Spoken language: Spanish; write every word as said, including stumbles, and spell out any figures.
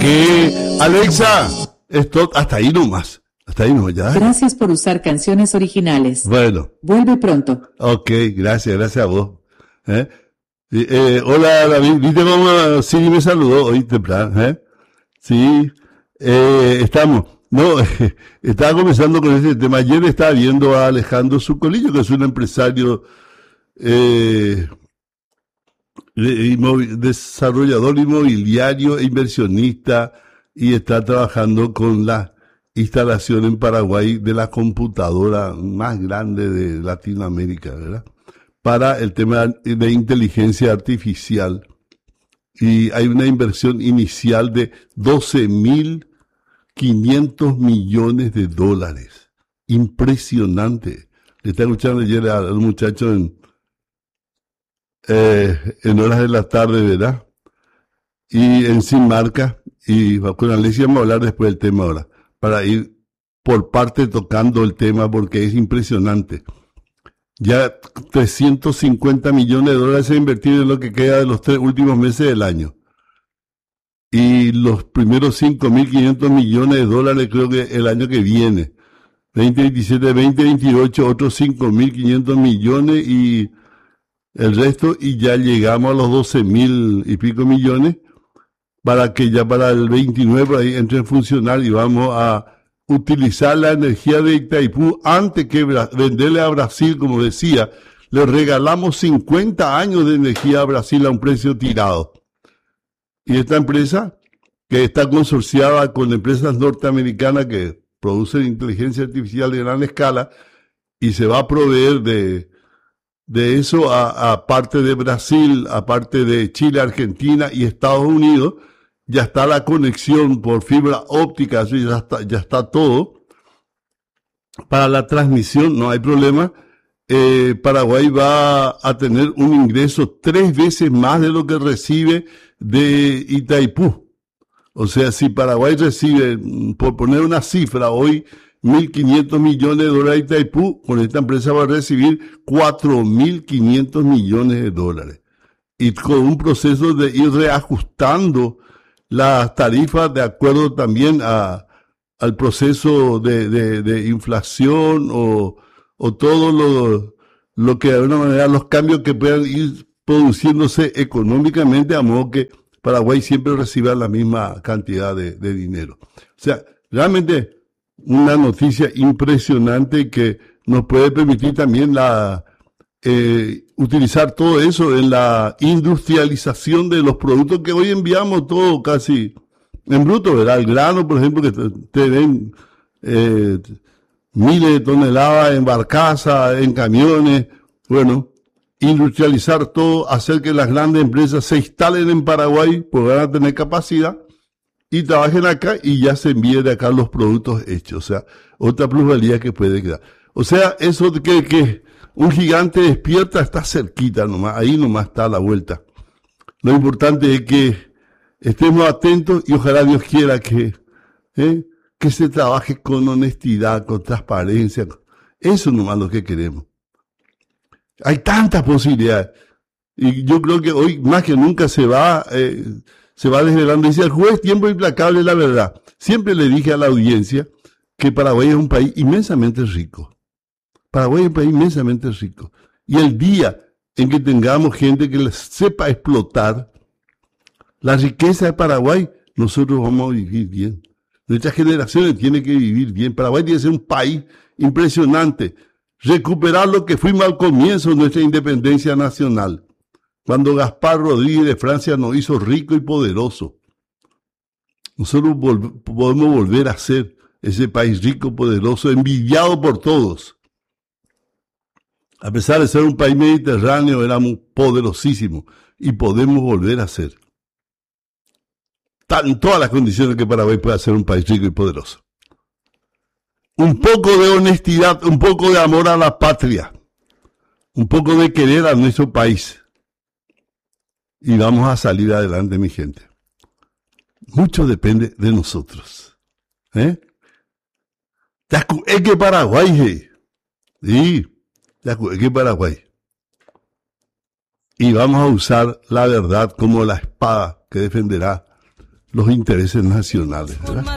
qué? Alexa, esto hasta ahí nomás. Hasta ahí nomás, ¿ya? Gracias por usar canciones originales. Bueno. Vuelve pronto. Ok, gracias, gracias a vos. ¿Eh? Eh, eh, hola, David. ¿Viste cómo Siri me saludó hoy temprano? ¿Eh? Sí, eh, estamos. No, eh, estaba comenzando con este tema. Ayer estaba viendo a Alejandro Zucolillo, que es un empresario eh, de, inmovi- desarrollador inmobiliario e inversionista, y está trabajando con la instalación en Paraguay de la computadora más grande de Latinoamérica, ¿verdad? Para el tema de inteligencia artificial. Y hay una inversión inicial de doce mil quinientos millones de dólares. Impresionante. Le estaba escuchando ayer al muchacho en, eh, en horas de la tarde, ¿verdad? Y en Sin Marca. Y con Alexia vamos a hablar después del tema ahora, para ir por parte tocando el tema, porque es impresionante. Ya trescientos cincuenta millones de dólares se han invertido en lo que queda de los tres últimos meses del año. Y los primeros cinco mil quinientos millones de dólares creo que el año que viene. veinte veintisiete, veinte veintiocho, otros cinco mil quinientos millones y el resto, y ya llegamos a los doce mil y pico millones, para que ya para el veintinueve por ahí entre en funcionar y vamos a utilizar la energía de Itaipú antes que Bra- venderle a Brasil, como decía. Le regalamos cincuenta años de energía a Brasil a un precio tirado. Y esta empresa, que está consorciada con empresas norteamericanas que producen inteligencia artificial de gran escala, y se va a proveer de, de eso a, a parte de Brasil, a parte de Chile, Argentina y Estados Unidos. Ya está la conexión por fibra óptica, eso ya está, ya está todo. Para la transmisión no hay problema. Eh, Paraguay va a tener un ingreso tres veces más de lo que recibe de Itaipú. O sea, si Paraguay recibe, por poner una cifra, hoy mil quinientos millones de dólares de Itaipú, con esta empresa va a recibir cuatro mil quinientos millones de dólares. Y con un proceso de ir reajustando las tarifas de acuerdo también a, al proceso de, de, de inflación o, o todo lo, lo que de alguna manera los cambios que puedan ir produciéndose económicamente, a modo que Paraguay siempre reciba la misma cantidad de, de dinero. O sea, realmente una noticia impresionante que nos puede permitir también la eh, utilizar todo eso en la industrialización de los productos que hoy enviamos todo casi en bruto, ¿verdad? El grano, por ejemplo, que te, te ven eh, miles de toneladas en barcaza, en camiones. Bueno, industrializar todo, hacer que las grandes empresas se instalen en Paraguay, porque van a tener capacidad, y trabajen acá y ya se envíen de acá los productos hechos. O sea, otra plusvalía que puede quedar. O sea, eso de que, que un gigante despierta está cerquita nomás, ahí nomás está a la vuelta. Lo importante es que estemos atentos y ojalá Dios quiera que, ¿eh? que se trabaje con honestidad, con transparencia. Eso nomás lo que queremos. Hay tantas posibilidades. Y yo creo que hoy más que nunca se va, eh, se va desvelando. Dice el juez, tiempo implacable, la verdad. Siempre le dije a la audiencia que Paraguay es un país inmensamente rico. Paraguay es un país inmensamente rico. Y el día en que tengamos gente que sepa explotar la riqueza de Paraguay, nosotros vamos a vivir bien. Nuestras generaciones tienen que vivir bien. Paraguay tiene que ser un país impresionante. Recuperar lo que fuimos al comienzo de nuestra independencia nacional, cuando Gaspar Rodríguez de Francia nos hizo rico y poderoso. Nosotros vol- podemos volver a ser ese país rico, poderoso, envidiado por todos. A pesar de ser un país mediterráneo, éramos poderosísimos y podemos volver a ser. Están todas las condiciones que Paraguay pueda ser un país rico y poderoso. Un poco de honestidad, un poco de amor a la patria, un poco de querer a nuestro país. Y vamos a salir adelante, mi gente. Mucho depende de nosotros. ¿Eh? Es que Paraguay, hey. Sí, es que Paraguay. Y vamos a usar la verdad como la espada que defenderá los intereses nacionales, ¿verdad?